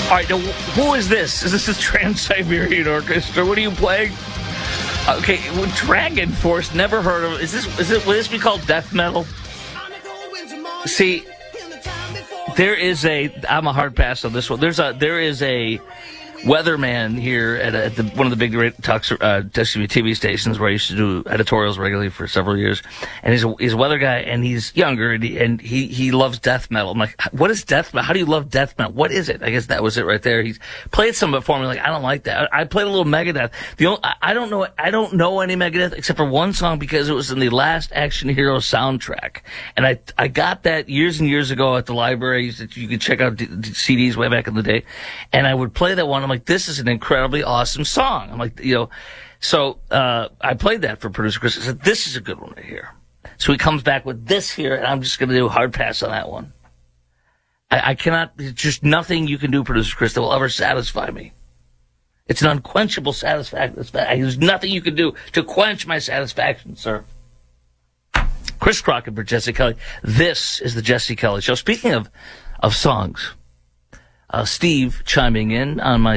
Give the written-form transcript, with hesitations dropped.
All right, now, who is this? Is this the Trans-Siberian Orchestra? What are you playing? Okay, well, Dragon Force, never heard of it. Will this be called death metal? See, I'm a hard pass on this one. There is a weatherman here at one of the big TV stations where I used to do editorials regularly for several years, and he's a weather guy, and he's younger, and he loves death metal. I'm like, what is death metal? How do you love death metal? What is it? I guess that was it right there. He's played some of it for me. Like, I don't like that. I played a little Megadeth. I don't know any Megadeth except for one song because it was in the last Action Hero soundtrack, and I got that years and years ago at the library. You could check out CDs way back in the day, and I would play that one. I'm like, this is an incredibly awesome song. I'm like, so I played that for producer Chris. I said, this is a good one right here. So he comes back with this here, and I'm just going to do a hard pass on that one. I cannot, there's just nothing you can do, producer Chris, that will ever satisfy me. It's an unquenchable satisfaction. There's nothing you can do to quench my satisfaction, sir. Chris Crockett for Jesse Kelly. This is the Jesse Kelly Show. Speaking of songs, Steve chiming in on my